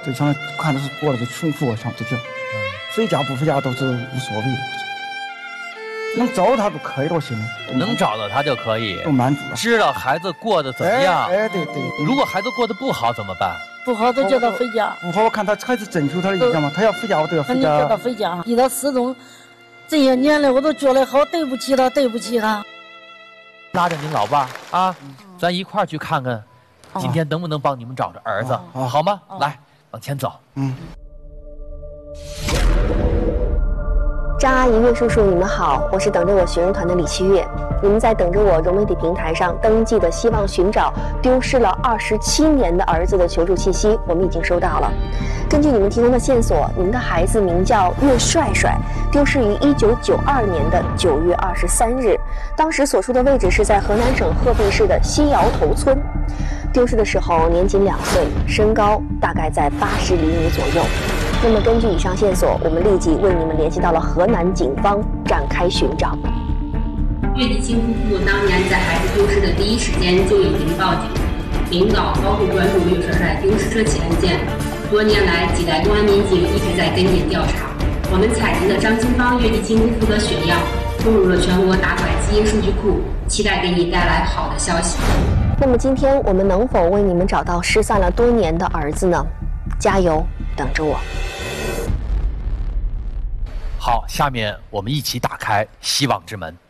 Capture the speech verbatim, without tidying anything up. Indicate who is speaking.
Speaker 1: 对，像看的是过了就穷苦，像这就，回家不回家都是无所谓的。能找到他就可以了，现在
Speaker 2: 能找到他就可以，
Speaker 1: 都满足了。
Speaker 2: 知道孩子过得怎么样？
Speaker 1: 哎，哎对对。
Speaker 2: 如果孩子过得不好怎么办？
Speaker 3: 不好就叫他回家。
Speaker 1: 不好，我看他还是征求他的意见嘛，他要回家我都要回家。
Speaker 3: 肯定叫他回家。逼他始终，这些年来我都觉得好对不起他，对不起他。
Speaker 2: 拉着您老伴啊，嗯、咱一块儿去看看，哦、今天能不能帮你们找着儿子，哦、好吗？哦、来，往前走。嗯。
Speaker 4: 张阿姨、岳叔叔，你们好，我是等着我学人团的李七月。你们在等着我融媒体平台上登记的希望寻找丢失了二十七年的儿子的求助信息，我们已经收到了。根据你们提供的线索，你们的孩子名叫岳帅帅，丢失于一九九二年的九月二十三日，当时所处的位置是在河南省鹤壁市的西窑头村。丢失的时候年仅两岁，身高大概在八十厘米左右。那么根据以上线索，我们立即为你们联系到了河南警方，展开寻找。
Speaker 5: 岳继清夫妇当年在孩子丢失的第一时间就已经报警，领导高度关注岳帅帅丢失车起案件。多年来，几代公安民警一直在跟进调查。我们采集了张清芳、岳继清夫妇的血样，输入了全国打拐基因数据库，期待给你带来好的消息。
Speaker 4: 那么今天我们能否为你们找到失散了多年的儿子呢？加油，等着我。
Speaker 2: 好，下面我们一起打开希望之门。